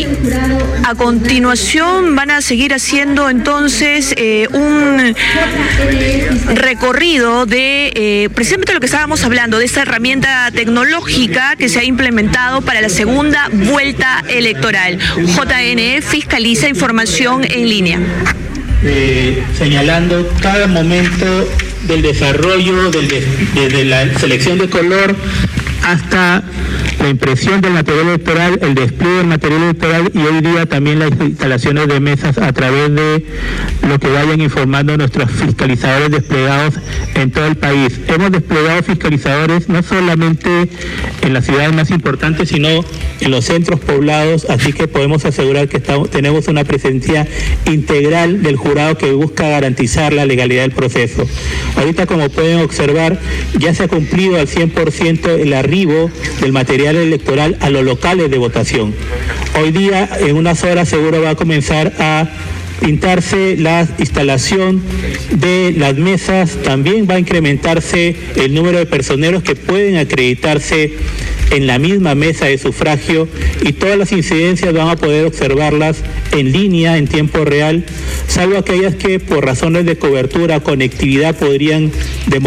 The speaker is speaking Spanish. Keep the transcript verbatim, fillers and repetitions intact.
Y a continuación van a seguir haciendo entonces eh, un recorrido de eh, precisamente lo que estábamos hablando, de esta herramienta tecnológica que se ha implementado para la segunda vuelta electoral. J N E fiscaliza información en línea. Eh, señalando cada momento del desarrollo, del de, desde la selección de color hasta la impresión del material electoral, el despliegue del material electoral y hoy día también las instalaciones de mesas a través de lo que vayan informando nuestros fiscalizadores desplegados en todo el país. Hemos desplegado fiscalizadores no solamente en las ciudades más importantes, sino en los centros poblados, así que podemos asegurar que estamos, tenemos una presencia integral del jurado que busca garantizar la legalidad del proceso. Ahorita, como pueden observar, ya se ha cumplido al cien por ciento el arribo del material electoral a los locales de votación. Hoy día, en unas horas, seguro va a comenzar a pintarse la instalación de las mesas, también va a incrementarse el número de personeros que pueden acreditarse en la misma mesa de sufragio y todas las incidencias van a poder observarlas en línea, en tiempo real, salvo aquellas que por razones de cobertura o conectividad podrían demorar